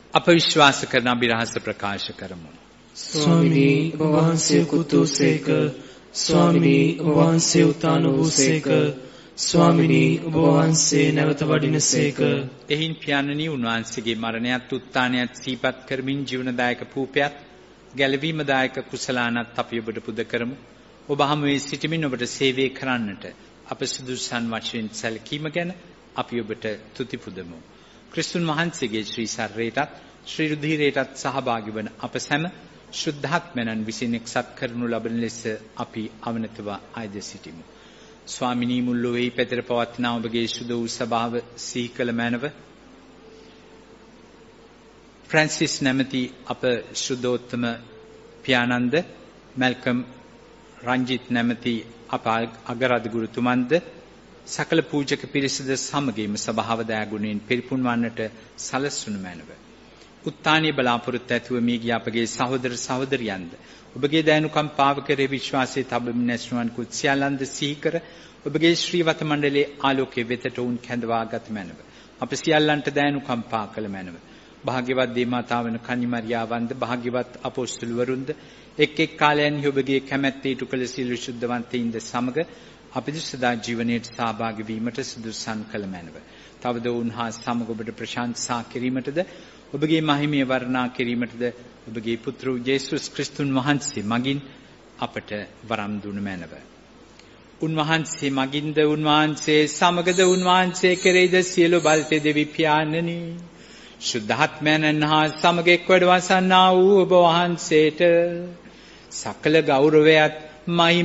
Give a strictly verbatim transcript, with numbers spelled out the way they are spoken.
අප විශ්වාස කරන අභිරහස ප්‍රකාශ කරමු. ස්වාමිනී ඔබ වහන්සේ කුතුසේක, ස්වාමිනී ඔබ වහන්සේ උත්තාන වූසේක, ස්වාමිනී ඔබ වහන්සේ නැවත වඩිනසේක. එහින් පියාණනි උන්වහන්සේගේ මරණයත් උත්තානයත් සිහිපත් කරමින් ජීවනදායක පූපයත් ගැලවීමදායක කුසලානත් අපි ඔබට පුද කරමු. ඔබ හමුවේ සිටමින් ඔබට සේවය කරන්නට අප සුදුසුසන් වශයෙන් සැලකීම ගැන අපි ඔබට තුති පුදමු. ක්‍රිස්තුන් වහන්සේගේ ශ්‍රී ශරීරයටත් ශ්‍රී රුධිරයටත් සහභාගී වන අප සැම ශුද්ධාත්මයන් විසින් එක්සත් කරනු ලබන ලෙස අපි අවනතව ආයද සිටිමු. ස්වාමිනී මුල් ලොවේ පැතර පවත්නා ඔබගේ සුද වූ සභාව සිහි කළ මැනව ෆ්‍රැන්සිස් නැමැති අප ශුද්ධෝත්තම පියාණන්ද, මැල්කම් රංජිත් නැමැති අප අගරාධ ගුරුතුමන්ද, සකල පූජක පිරිසද සමගින්ම සභාව දයාගුණයෙන් පිරිපුන් වන්නට සලස්වනු මැනව. උත්තානීය බලාපොරොත්තු ඇතුව මේ ගිය අපගේ සහෝදර සහෝදරියන්ද ඔබගේ දයනුකම්පාව කරේ විශ්වාසයේ තබමින් ඇස්නුවන් කුත් සියල්ලන්ද සිහි කර ඔබගේ ශ්‍රීවත මණ්ඩලයේ ආලෝකයේ වෙතට උන් කැඳවාගත් මැනව. අප සියල්ලන්ට දයනුකම්පා කළ මැනව. භාග්‍යවත් දේවමාතාවන කන්නිමරියාවන්ද, භාග්‍යවත් අපොස්තුලවරුන්ද එක් එක් කාලයන්හි ඔබගේ කැමැත්තේ ඉටු කළ සියලු ශුද්ධවන්තයින්ද සමග අපිට සදා ජීවනයේ සහභාගී වීමට සුදුසුසන් කළ මැනව. තවද උන්හා සමග ඔබට ප්‍රශංසා කිරීමටද ඔබගේ මහිමය වර්ණනා කිරීමටද ඔබගේ පුත්‍ර යේසුස් ක්‍රිස්තුන් වහන්සේ මගින් අපට වරම් දුන මැනව. උන්වහන්සේ මගින්ද, උන්වහන්සේ සමගද, උන්වහන්සේ කෙරෙහිද සියලු බල්තේ දෙවි පියාණනි, ශුද්ධාත්මයන් හා සමග එක් වැඩ වසන්නා වූ ඔබ වහන්සේට සකල ගෞරවයත් මහිම